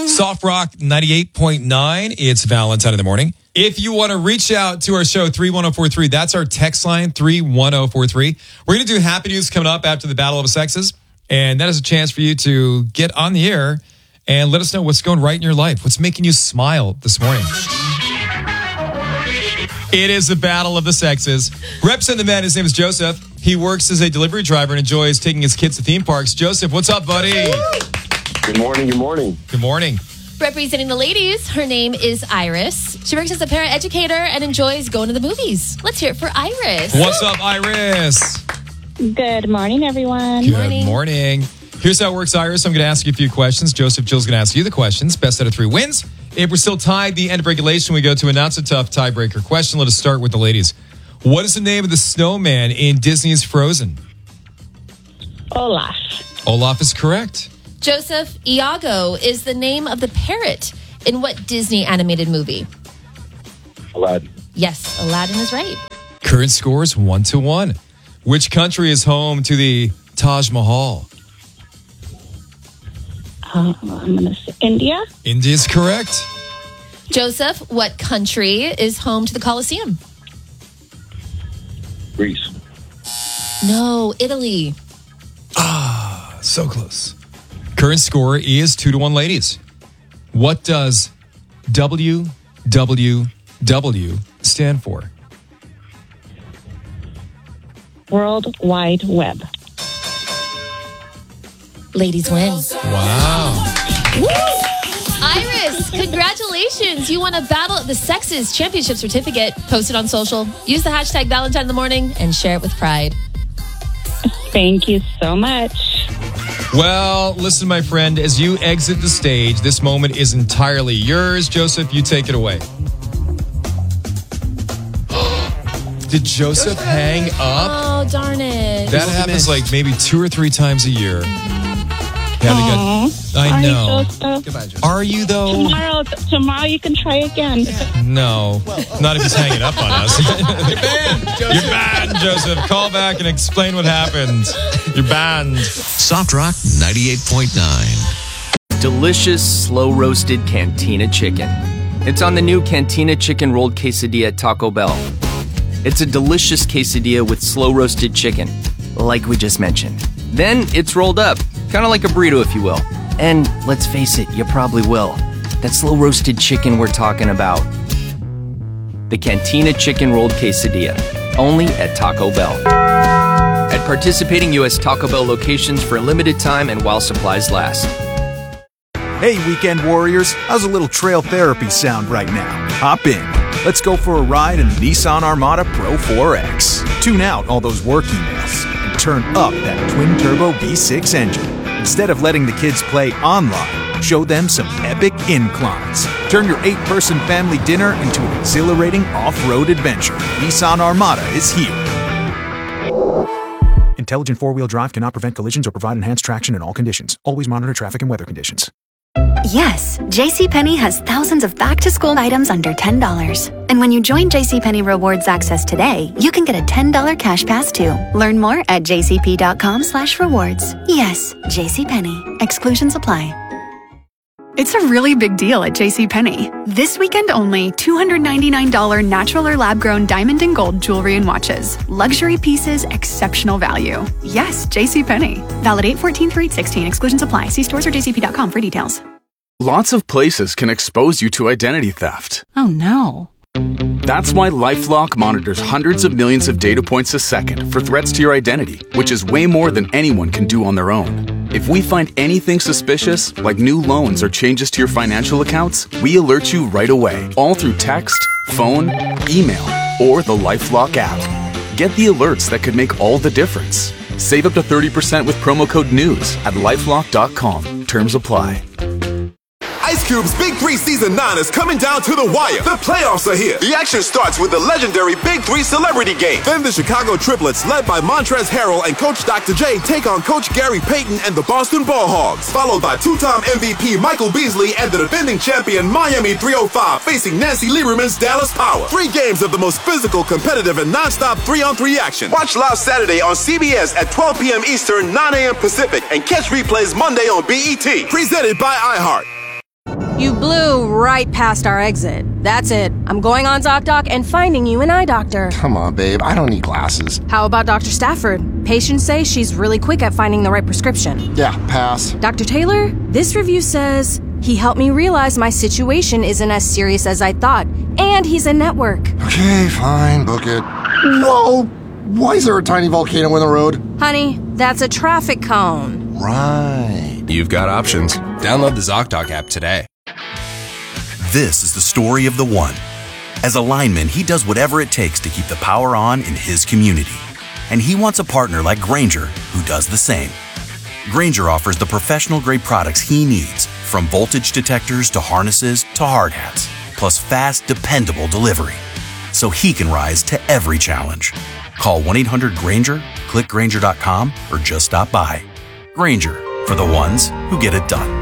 Soft Rock 98.9. It's Valentine in the morning. If you want to reach out to our show, 31043, that's our text line, 31043. We're going to do Happy News coming up after the Battle of the Sexes. And that is a chance for you to get on the air and let us know what's going right in your life. What's making you smile this morning? It is the Battle of the Sexes. Represent the man. His name is Joseph. He works as a delivery driver and enjoys taking his kids to theme parks. Joseph, what's up, buddy? Good morning. Good morning. Good morning. Representing the ladies, her name is Iris. She works as a parent educator and enjoys going to the movies. Let's hear it for Iris. What's up, Iris? Good morning, everyone. Good morning. Here's how it works, Iris. I'm going to ask you a few questions. Joseph, Jill's going to ask you the questions. Best out of 3 wins. If we're still tied, the end of regulation, we go to a not-so-tough tiebreaker question. Let us start with the ladies. What is the name of the snowman in Disney's Frozen? Olaf. Olaf is correct. Joseph, Iago is the name of the parrot in what Disney animated movie? Aladdin. Yes, Aladdin is right. Current score is 1-1. Which country is home to the Taj Mahal? I'm going to say India. India is correct. Joseph, what country is home to the Colosseum? Greece. No, Italy. So close. Current score is 2-1, ladies. What does WWW stand for? World Wide Web. Ladies win. Wow. Woo! Iris, congratulations. You won a Battle of the Sexes championship certificate. Post it on social. Use the hashtag Valentine in the morning and share it with pride. Thank you so much. Well, listen, my friend, as you exit the stage, this moment is entirely yours. Joseph, you take it away. Did Joseph hang up? Oh, darn it. That happens like maybe 2 or 3 times a year. I know. Goodbye, Joseph. Are you, though? Tomorrow you can try again. No. Not if he's hanging up on us. You're banned, Joseph. You're banned, Joseph. Call back and explain what happened. You're banned. Soft Rock 98.9. Delicious, slow-roasted Cantina chicken. It's on the new Cantina chicken rolled quesadilla at Taco Bell. It's a delicious quesadilla with slow-roasted chicken, like we just mentioned. Then it's rolled up, kind of like a burrito, if you will. And let's face it, you probably will. That slow-roasted chicken we're talking about. The Cantina chicken rolled quesadilla, only at Taco Bell. At participating U.S. Taco Bell locations for a limited time and while supplies last. Hey, weekend warriors, how's a little trail therapy sound right now? Hop in. Let's go for a ride in the Nissan Armada Pro 4X. Tune out all those work emails and turn up that twin-turbo V6 engine. Instead of letting the kids play online, show them some epic inclines. Turn your 8-person family dinner into an exhilarating off-road adventure. Nissan Armada is here. Intelligent four-wheel drive cannot prevent collisions or provide enhanced traction in all conditions. Always monitor traffic and weather conditions. Yes, JCPenney has thousands of back-to-school items under $10. And when you join JCPenney Rewards Access today, you can get a $10 cash pass too. Learn more at jcp.com/rewards. Yes, JCPenney. Exclusions apply. It's a really big deal at JCPenney. This weekend only, $299 natural or lab-grown diamond and gold jewelry and watches. Luxury pieces, exceptional value. Yes, JCPenney. Valid 8/14/8/16. Exclusions apply. See stores or jcp.com for details. Lots of places can expose you to identity theft. Oh no. That's why LifeLock monitors hundreds of millions of data points a second for threats to your identity, which is way more than anyone can do on their own. If we find anything suspicious, like new loans or changes to your financial accounts, we alert you right away, all through text, phone, email, or the LifeLock app. Get the alerts that could make all the difference. Save up to 30% with promo code NEWS at LifeLock.com. Terms apply. Ice Cube's Big 3 Season 9 is coming down to the wire. The playoffs are here. The action starts with the legendary Big 3 Celebrity Game. Then the Chicago Triplets, led by Montrezl Harrell and Coach Dr. J, take on Coach Gary Payton and the Boston Ball Hogs. Followed by two-time MVP Michael Beasley and the defending champion Miami 305 facing Nancy Lieberman's Dallas Power. 3 games of the most physical, competitive, and non-stop 3-on-3 action. Watch live Saturday on CBS at 12 p.m. Eastern, 9 a.m. Pacific, and catch replays Monday on BET. Presented by iHeart. You blew right past our exit. That's it. I'm going on ZocDoc and finding you an eye doctor. Come on, babe. I don't need glasses. How about Dr. Stafford? Patients say she's really quick at finding the right prescription. Yeah, pass. Dr. Taylor, this review says he helped me realize my situation isn't as serious as I thought, and he's a network. Okay, fine. Book it. Whoa! Why is there a tiny volcano in the road? Honey, that's a traffic cone. Right. You've got options. Download the ZocDoc app today. This is the story of the one. As a lineman, he does whatever it takes to keep the power on in his community. And he wants a partner like Grainger who does the same. Grainger offers the professional-grade products he needs, from voltage detectors to harnesses to hard hats, plus fast, dependable delivery, so he can rise to every challenge. Call 1-800-GRAINGER, click Grainger.com, or just stop by. Grainger, for the ones who get it done.